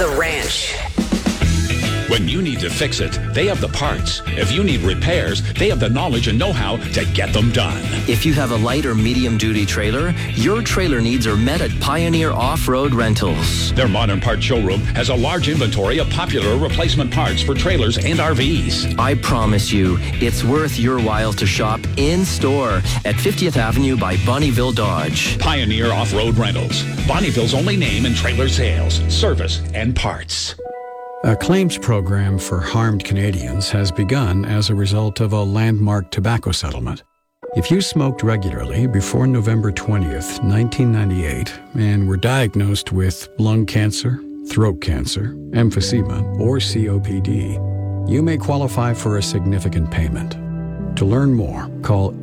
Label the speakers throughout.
Speaker 1: The Ranch.
Speaker 2: When you need to fix it, they have the parts. If you need repairs, they have the knowledge and know-how to get them done.
Speaker 3: If you have a light or medium-duty trailer, your trailer needs are met at Pioneer Off-Road Rentals.
Speaker 2: Their modern part showroom has a large inventory of popular replacement parts for trailers and RVs.
Speaker 3: I promise you, it's worth your while to shop in-store at 50th Avenue by Bonnieville Dodge.
Speaker 2: Pioneer Off-Road Rentals. Bonneville's only name in trailer sales, service, and parts.
Speaker 4: A claims program for harmed Canadians has begun as a result of a landmark tobacco settlement. If you smoked regularly before November 20th, 1998, and were diagnosed with lung cancer, throat cancer, emphysema, or COPD, you may qualify for a significant payment. To learn more, call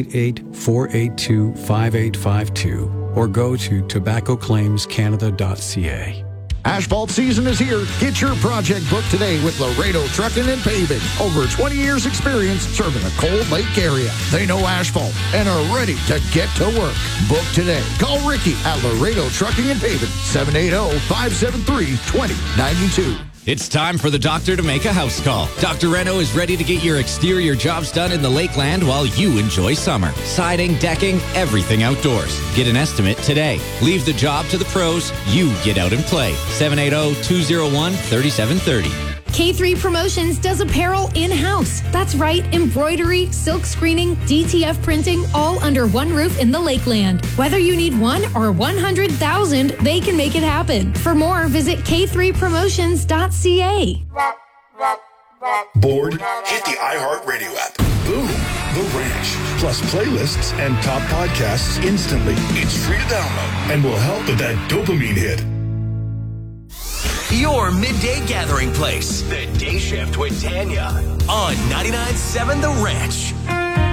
Speaker 4: 888-482-5852 or go to tobaccoclaimscanada.ca.
Speaker 5: Asphalt season is here. Get your project booked today with Laredo Trucking and Paving. Over 20 years experience serving the Cold Lake area. They know asphalt and are ready to get to work. Book today. Call Ricky at Laredo Trucking and Paving, 780-573-2092.
Speaker 6: It's time for the doctor to make a house call. Dr. Reno is ready to get your exterior jobs done in the Lakeland while you enjoy summer. Siding, decking, everything outdoors. Get an estimate today. Leave the job to the pros. You get out and play. 780-201-3730.
Speaker 7: K3 Promotions does apparel in-house. That's right, embroidery, silk screening, DTF printing, all under one roof in the Lakeland. Whether you need 1 or 100,000, they can make it happen. For more, visit k3promotions.ca.
Speaker 8: Bored? Hit the iHeartRadio app. Boom. The Ranch. Plus playlists and top podcasts instantly. It's free to download and will help with that dopamine hit.
Speaker 9: Your midday gathering place. The Day Shift with Tanya on 99.7 The Ranch.